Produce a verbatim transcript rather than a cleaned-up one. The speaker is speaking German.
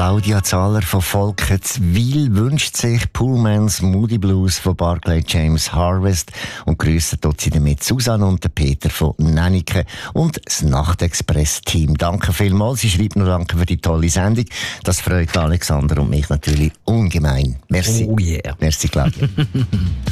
Claudia Zahler von Volketswil wünscht sich Pullmans Moody Blues von Barclay James Harvest und grüßt dort sie damit Susanne und Peter von Nennike und das Nachtexpress-Team. Danke vielmals. Sie schreibt noch danke für die tolle Sendung. Das freut Alexander und mich natürlich ungemein. Merci. Oh yeah. Merci, Claudia.